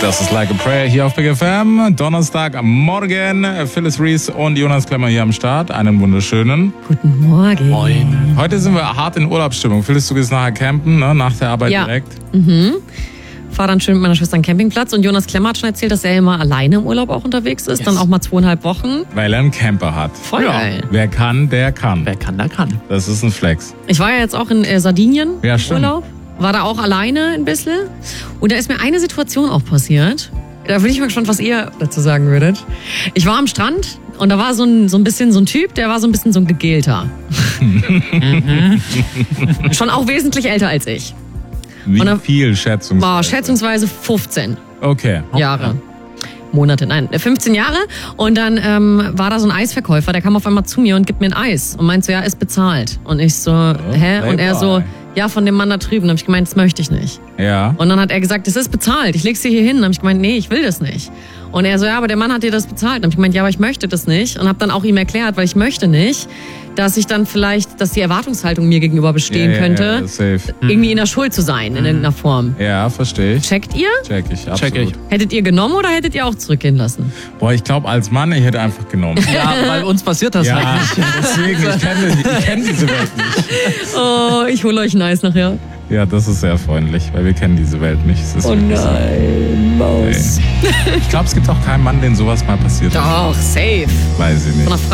Das ist Like a Prayer hier auf Big FM. Donnerstagmorgen. Phyllis Reese und Jonas Klemmer hier am Start. Einen wunderschönen Guten Morgen. Moin. Heute sind wir hart in Urlaubsstimmung. Phyllis, du gehst nachher campen, ne? Nach der Arbeit direkt. Fahr dann schön mit meiner Schwester an den Campingplatz. Und Jonas Klemmer hat schon erzählt, dass er immer alleine im Urlaub auch unterwegs ist. Dann auch mal 2,5 Wochen. Weil er einen Camper hat. Voll geil. Wer kann, der kann. Wer kann, der kann. Das ist ein Flex. Ich war ja jetzt auch in Sardinien Ja, im stimmt. Urlaub. War da auch alleine ein bisschen. Und da ist mir eine Situation auch passiert. Da bin ich mal gespannt, was ihr dazu sagen würdet. Ich war am Strand und da war so ein bisschen so ein Typ, der war so ein bisschen so ein Gegelter. Schon auch wesentlich älter als ich. Wie Und dann- viel schätzungsweise? War schätzungsweise 15 Okay. Jahre. Monate, nein, 15 Jahre. Und dann war da so ein Eisverkäufer, der kam auf einmal zu mir und gibt mir ein Eis und meint so, ja, ist bezahlt. Und ich so, hä? Und er so, ja, von dem Mann da drüben. Dann hab ich gemeint, das möchte ich nicht. Ja. Und dann hat er gesagt, das ist bezahlt, ich leg's dir hier hin. Dann hab ich gemeint, nee, ich will das nicht. Und er so, ja, aber der Mann hat dir das bezahlt. Dann hab ich gemeint, ja, aber ich möchte das nicht. Und hab dann auch ihm erklärt, weil ich möchte nicht, dass ich dann vielleicht, dass die Erwartungshaltung mir gegenüber bestehen könnte, Ja, safe. irgendwie in der Schuld zu sein, in irgendeiner Form. Ja, verstehe ich. Checkt ihr? Check ich, absolut. Check ich. Hättet ihr genommen oder hättet ihr auch zurückgehen lassen? Boah, ich glaube, als Mann, ich hätte einfach genommen. Ja, weil uns passiert das halt Ja, nicht. deswegen, ich kenn diese Welt nicht. Oh, ich hole euch ein Eis nachher. Ja, das ist sehr freundlich, weil wir kennen diese Welt nicht. Es ist wirklich so. nein, Maus. Ich glaube, es gibt auch keinen Mann, den sowas mal passiert ist. Doch, safe. Weiß ich nicht. Von einer